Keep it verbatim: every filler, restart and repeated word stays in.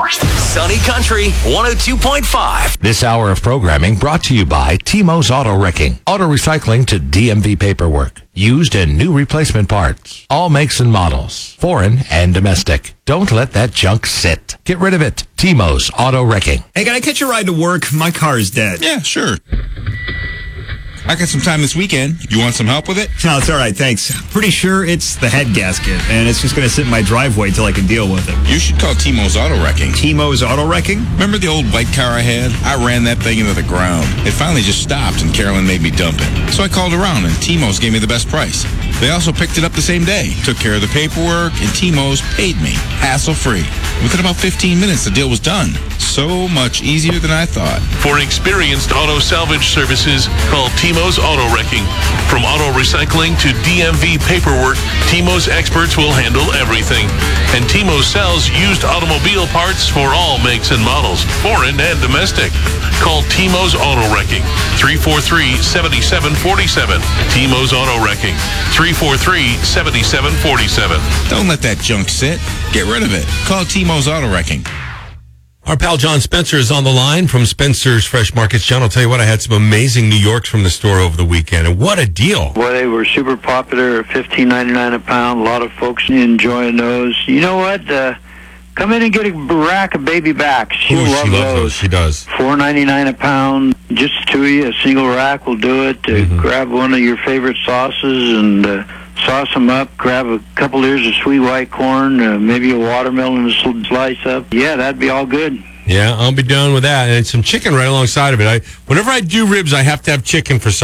Sunny Country one oh two point five. This hour of programming brought to you by T-Mo's Auto Wrecking. Auto recycling to D M V paperwork. Used and new replacement parts. All makes and models. Foreign and domestic. Don't let that junk sit. Get rid of it. T-Mo's Auto Wrecking. Hey, can I catch a ride to work? My car is dead. Yeah, sure. I got some time this weekend. You want some help with it? No, it's all right, thanks. Pretty sure it's the head gasket, and it's just going to sit in my driveway till I can deal with it. You should call T-Mo's Auto Wrecking. T-Mo's Auto Wrecking? Remember the old white car I had? I ran that thing into the ground. It finally just stopped, and Carolyn made me dump it. So I called around, and T-Mo's gave me the best price. They also picked it up the same day, took care of the paperwork, and T-Mo's paid me, hassle-free. Within about fifteen minutes, the deal was done. So much easier than I thought. For experienced auto salvage services, call T-Mo's Auto Wrecking. From auto recycling to D M V paperwork, T-Mo's experts will handle everything. And T-Mo's sells used automobile parts for all makes and models, foreign and domestic. Call T-Mo's Auto Wrecking, three four three, seven seven four seven. T-Mo's Auto Wrecking, three four three, seven seven four seven. Don't let that junk sit. Get rid of it. Call T-Mo's Auto Wrecking. Our pal John Spencer is on the line from Spencer's Fresh Markets. John, I'll tell you what, I had some amazing New Yorks from the store over the weekend, and what a deal. Well, they were super popular, fifteen ninety-nine a pound. A lot of folks enjoying those. You know what? Uh, come in and get a rack of baby backs. She'll Ooh, love she loves those. those. She does. four ninety-nine a pound. Just the two of you, a single rack will do it. Uh, Mm-hmm. Grab one of your favorite sauces and uh, sauce them up. Grab a couple ears of sweet white corn, uh, maybe a watermelon to slice up. Yeah, that'd be all good. Yeah, I'll be down with that. And some chicken right alongside of it. I, whenever I do ribs, I have to have chicken for some